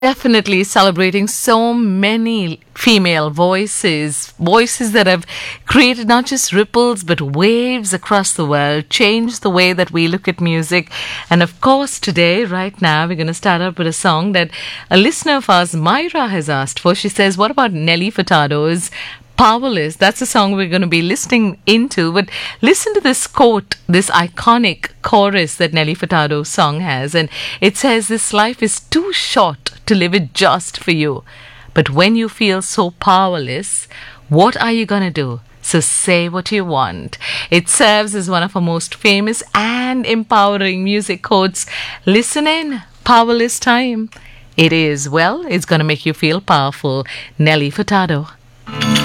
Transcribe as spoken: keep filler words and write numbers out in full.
Definitely celebrating so many female voices, voices that have created not just ripples but waves across the world, changed the way that we look at music. And of course, today, right now, we're going to start out with a song that a listener of ours, Myra, has asked for. She says, what about Nelly Furtado's Powerless? That's the song we're going to be listening into. But listen to this quote, this iconic chorus that Nelly Furtado's song has. And it says, this life is too short to live it just for you. But when you feel so powerless, what are you going to do? So say what you want. It serves as one of our most famous and empowering music quotes. Listen in. Powerless time. It is, well, it's going to make you feel powerful. Nelly Furtado.